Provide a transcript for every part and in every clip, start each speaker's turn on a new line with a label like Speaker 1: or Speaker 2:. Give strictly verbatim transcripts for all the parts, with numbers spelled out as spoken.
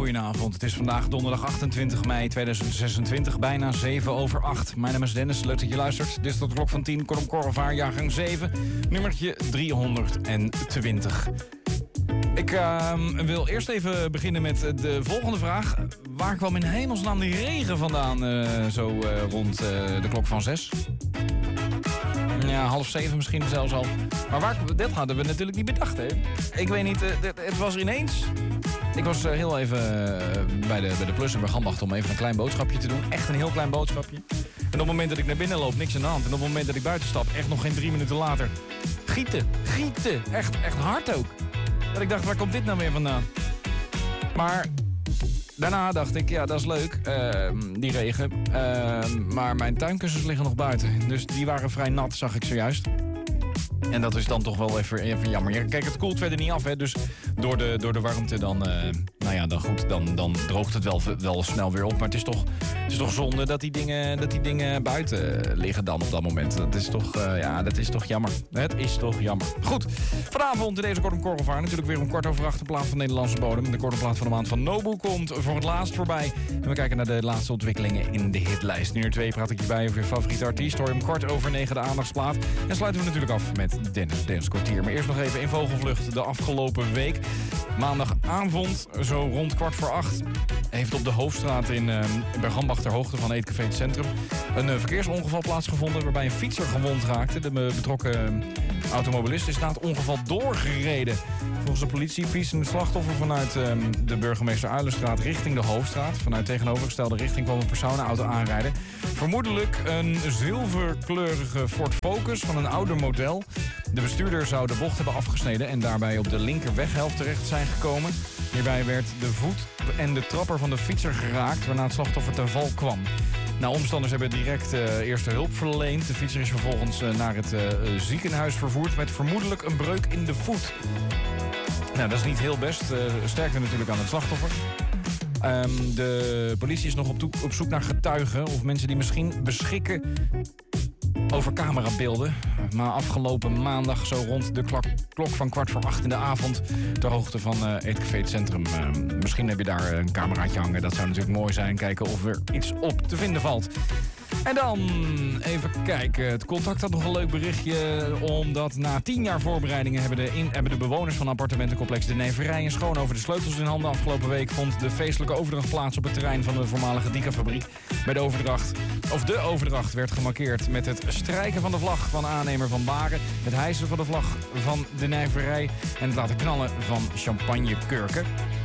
Speaker 1: goedenavond. Het is vandaag donderdag achtentwintig mei tweeduizend zesentwintig, bijna zeven over acht. Mijn naam is Dennis, leuk dat je luistert. Dit is tot de klok van tien, Kortom Korrevaar, jaargang zeven, nummertje driehonderdtwintig. Ik uh, wil eerst even beginnen met de volgende vraag. Waar kwam in hemelsnaam die regen vandaan, uh, zo uh, rond uh, de klok van zes? Ja, half zeven misschien zelfs al. Maar waar, dat hadden we natuurlijk niet bedacht, hè? Ik weet niet, uh, het was ineens... Ik was uh, heel even uh, bij, de, bij de Plus in Bergambacht om even een klein boodschapje te doen. Echt een heel klein boodschapje. En op het moment dat ik naar binnen loop, niks aan de hand. En op het moment dat ik buiten stap, echt nog geen drie minuten later... Gieten, gieten. Echt, echt hard ook. Dat ik dacht, waar komt dit nou weer vandaan? Maar... Daarna dacht ik, ja, dat is leuk, uh, die regen. Uh, maar mijn tuinkussens liggen nog buiten. Dus die waren vrij nat, zag ik zojuist. En dat is dan toch wel even, even jammer. Kijk, het koelt verder niet af, hè. Dus door de, door de warmte dan, uh, nou ja, dan goed, dan, dan droogt het wel, wel snel weer op. Maar het is toch, het is toch zonde dat die dingen, dat die dingen buiten liggen dan op dat moment. Dat is toch, uh, ja, dat is toch jammer. Het is toch jammer. Goed, vanavond in deze Kortom Korrevaar natuurlijk weer om kwart over acht de plaat van Nederlandse bodem. De korte plaat van de maand van Nobu komt voor het laatst voorbij. En we kijken naar de laatste ontwikkelingen in de hitlijst. Nu uur twee praat ik je bij over je favoriete artiest. Hoor je om kwart over negen de aandagsplaat. En sluiten we natuurlijk af met Dennis Dance Kwartier. Maar eerst nog even in vogelvlucht de afgelopen week. Maandagavond, zo rond kwart voor acht... heeft op de Hoofdstraat in uh, Bergambacht ter hoogte van Eetcafé het Centrum... een uh, verkeersongeval plaatsgevonden waarbij een fietser gewond raakte. De uh, betrokken uh, automobilist is na het ongeval doorgereden. Volgens de politie fietste het slachtoffer vanuit uh, de Burgemeester Uilenstraat richting de Hoofdstraat. Vanuit tegenovergestelde richting kwam een personenauto aanrijden. Vermoedelijk een zilverkleurige Ford Focus van een ouder model. De bestuurder zou de bocht hebben afgesneden en daarbij op de linker weghelft terecht zijn gekomen. Hierbij werd de voet en de trapper van de fietser geraakt, waarna het slachtoffer ten val kwam. Nou, omstanders hebben direct uh, eerste hulp verleend. De fietser is vervolgens uh, naar het uh, ziekenhuis vervoerd met vermoedelijk een breuk in de voet. Nou, dat is niet heel best. Uh, sterkte natuurlijk aan het slachtoffer. Um, de politie is nog op, to- op zoek naar getuigen of mensen die misschien beschikken over camerabeelden. Maar afgelopen maandag, zo rond de klok, klok van kwart voor acht in de avond, ter hoogte van uh, Eetcafé het Centrum. Uh, misschien heb je daar een cameraatje hangen. Dat zou natuurlijk mooi zijn. Kijken of er iets op te vinden valt. En dan even kijken. Het Contact had nog een leuk berichtje. Omdat na tien jaar voorbereidingen hebben de, in, hebben de bewoners van appartementencomplex De Nijverij en Schoon over de sleutels in handen. Afgelopen week vond de feestelijke overdracht plaats op het terrein van de voormalige Dika-fabriek. Bij de overdracht, of de overdracht werd gemarkeerd met het strijken van de vlag van aannemer Van Baren, het hijsen van de vlag van De Nijverij en het laten knallen van champagnekurken.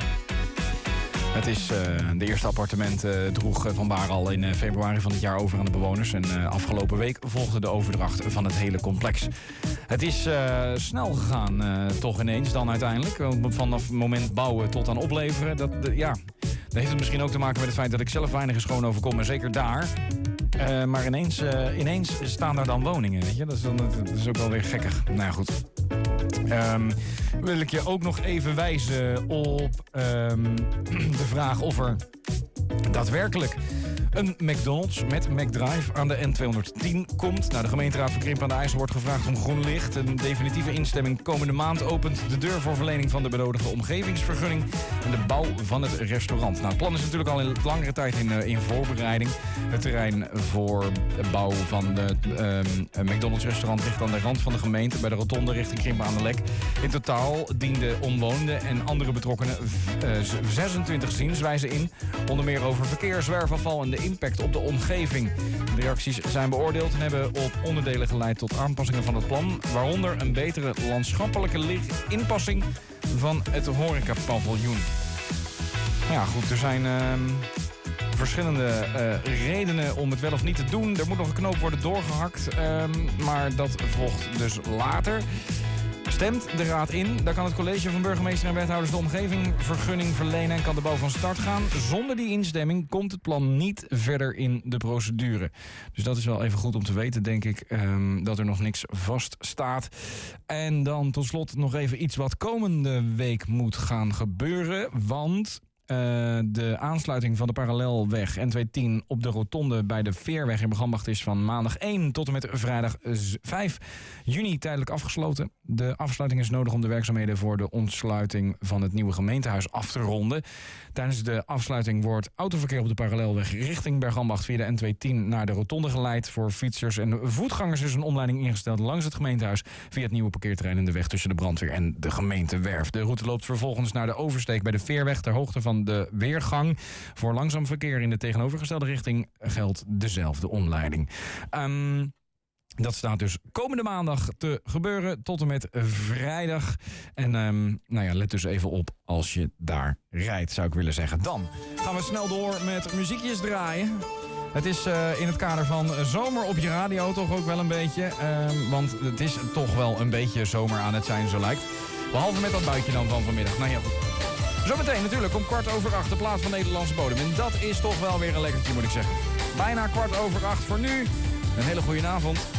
Speaker 1: Het is uh, de eerste appartement uh, droeg Van Baren al in uh, februari van dit jaar over aan de bewoners. En uh, afgelopen week volgde de overdracht van het hele complex. Het is uh, snel gegaan, uh, toch ineens dan uiteindelijk. Vanaf het moment bouwen tot aan opleveren. Dat, uh, ja, dat heeft het misschien ook te maken met het feit dat ik zelf weinig is schoon overkom. En zeker daar. Uh, maar ineens, uh, ineens staan daar dan woningen, weet je. Dat is, dan, dat is ook wel weer gekkig. Nou ja, goed. Um, wil ik je ook nog even wijzen op um, de vraag of er daadwerkelijk een McDonald's met McDrive aan de N tweehonderdtien komt. Nou, de gemeenteraad van Krimpen aan de IJssel wordt gevraagd om groen licht. Een definitieve instemming komende maand opent de deur voor verlening van de benodigde omgevingsvergunning en de bouw van het restaurant. Nou, het plan is natuurlijk al in langere tijd in, uh, in voorbereiding. Het terrein voor de bouw van de uh, McDonald's restaurant ligt aan de rand van de gemeente bij de rotonde richting Krimpen aan de Lek. In totaal dienden omwonenden en andere betrokkenen uh, zesentwintig zienswijzen in. Onder meer over verkeer, zwerfafval en de impact op de omgeving. De reacties zijn beoordeeld en hebben op onderdelen geleid tot aanpassingen van het plan, waaronder een betere landschappelijke inpassing van het horecapaviljoen. Ja, goed, er zijn uh, verschillende uh, redenen om het wel of niet te doen. Er moet nog een knoop worden doorgehakt, uh, maar dat volgt dus later. Stemt de raad in, dan kan het college van burgemeester en wethouders de omgevingvergunning verlenen en kan de bouw van start gaan. Zonder die instemming komt het plan niet verder in de procedure. Dus dat is wel even goed om te weten, denk ik, um, dat er nog niks vast staat. En dan tot slot nog even iets wat komende week moet gaan gebeuren, want Uh, de aansluiting van de parallelweg N tweehonderdtien op de rotonde bij de Veerweg in Bergambacht is van maandag één tot en met vrijdag vijf juni tijdelijk afgesloten. De afsluiting is nodig om de werkzaamheden voor de ontsluiting van het nieuwe gemeentehuis af te ronden. Tijdens de afsluiting wordt autoverkeer op de parallelweg richting Bergambacht via de N tweehonderdtien naar de rotonde geleid. Voor fietsers en voetgangers is een omleiding ingesteld langs het gemeentehuis via het nieuwe parkeerterrein in de weg tussen de brandweer en de gemeentewerf. De route loopt vervolgens naar de oversteek bij de Veerweg ter hoogte van de weergang. Voor langzaam verkeer in de tegenovergestelde richting geldt dezelfde omleiding. Um, Dat staat dus komende maandag te gebeuren tot en met vrijdag. En um, nou ja, let dus even op als je daar rijdt, zou ik willen zeggen. Dan gaan we snel door met muziekjes draaien. Het is uh, in het kader van zomer op je radio toch ook wel een beetje. Uh, want het is toch wel een beetje zomer aan het zijn, zo lijkt. Behalve met dat buitje dan van vanmiddag. Nou ja, zometeen natuurlijk om kwart over acht de plaats van Nederlandse bodem. En dat is toch wel weer een lekkertje, moet ik zeggen. Bijna kwart over acht voor nu. Een hele goede avond.